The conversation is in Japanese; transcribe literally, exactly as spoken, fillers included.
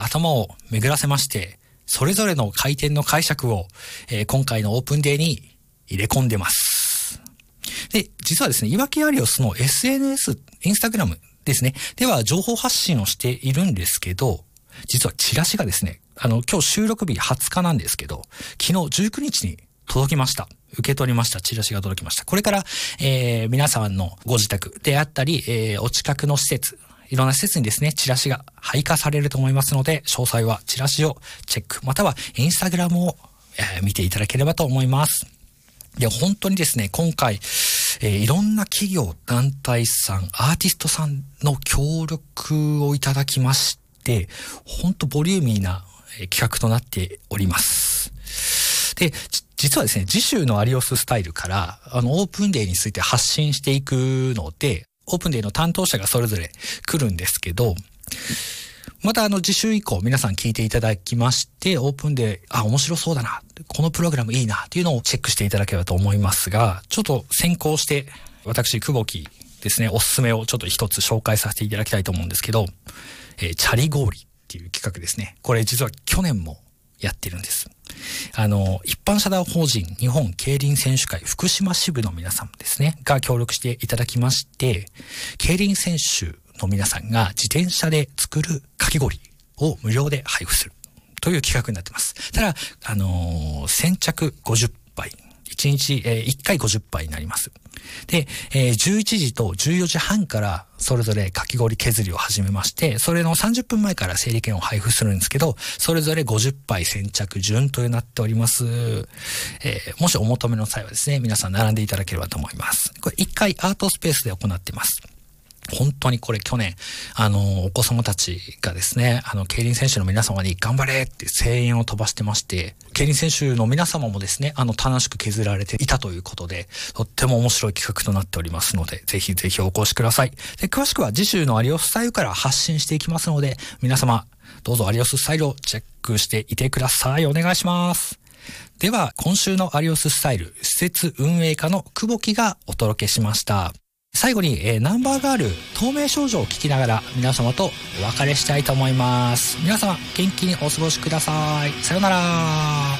頭を巡らせまして、それぞれの回転の解釈を、えー、今回のオープンデーに入れ込んでます。で、実はですね、いわきアリオスの エスエヌエス、インスタグラムですね、では情報発信をしているんですけど、実はチラシがですね、あの、今日収録日はつかなんですけど、昨日じゅうくにちに届きました。受け取りました。チラシが届きました。これから、えー、皆さんのご自宅であったり、えー、お近くの施設、いろんな施設にですね、チラシが配下されると思いますので、詳細はチラシをチェック、またはインスタグラムを、えー、見ていただければと思います。で、本当にですね、今回、えー、いろんな企業、団体さん、アーティストさんの協力をいただきまして、本当ボリューミーな企画となっております。で、実はですね、次週のアリオススタイルから、あの、オープンデーについて発信していくので、オープンデーの担当者がそれぞれ来るんですけど、またあの次週以降皆さん聞いていただきまして、オープンデー、あ、面白そうだな、このプログラムいいなっていうのをチェックしていただければと思いますが、ちょっと先行して、私、久保木ですね、おすすめをちょっと一つ紹介させていただきたいと思うんですけど、えー、チャリ氷っていう企画ですね。これ実は去年もやってるんです。あの、一般社団法人日本競輪選手会福島支部の皆さんですね、が協力していただきまして、競輪選手の皆さんが自転車で作るかき氷を無料で配布するという企画になってます。ただ、あのー、先着ごじゅっぱい。いちにち、えー、いっかいごじゅっぱいになります。で、えー、じゅういちじとじゅうよじはんからそれぞれかき氷削りを始めまして、それのさんじゅっぷんまえから整理券を配布するんですけど、それぞれごじゅっぱい先着順となっております。えー、もしお求めの際はですね、皆さん並んでいただければと思います。これいっかいアートスペースで行っています。本当にこれ去年、あの、お子様たちがですね、あの、競輪選手の皆様に頑張れって声援を飛ばしてまして、競輪選手の皆様もですね、あの、楽しく削られていたということで、とっても面白い企画となっておりますので、ぜひぜひお越しください。で、詳しくは次週のアリオススタイルから発信していきますので、皆様、どうぞアリオススタイルをチェックしていてください。お願いします。では、今週のアリオススタイル、施設運営課の久保木がお届けしました。最後に、えー、ナンバーガール透明少女を聞きながら皆様とお別れしたいと思います。皆様元気にお過ごしください。さようなら。